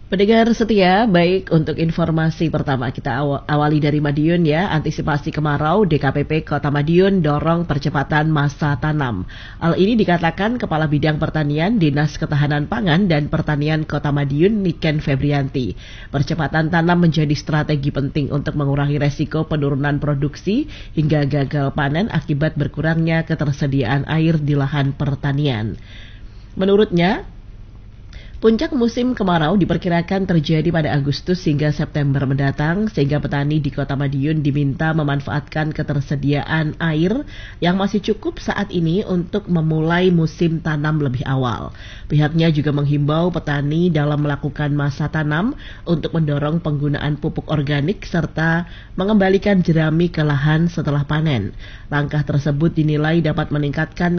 Pendengar setia, baik untuk informasi pertama kita awali dari Madiun ya. Antisipasi kemarau, DKPP Kota Madiun dorong percepatan masa tanam. Hal ini dikatakan Kepala Bidang Pertanian Dinas Ketahanan Pangan dan Pertanian Kota Madiun Niken Febrianti. Percepatan tanam menjadi strategi penting untuk mengurangi resiko penurunan produksi hingga gagal panen akibat berkurangnya ketersediaan air di lahan pertanian. Menurutnya, puncak musim kemarau diperkirakan terjadi pada Agustus hingga September mendatang, sehingga petani di Kota Madiun diminta memanfaatkan ketersediaan air yang masih cukup saat ini untuk memulai musim tanam lebih awal. Pihaknya juga menghimbau petani dalam melakukan masa tanam untuk mendorong penggunaan pupuk organik serta mengembalikan jerami ke lahan setelah panen. Langkah tersebut dinilai dapat meningkatkan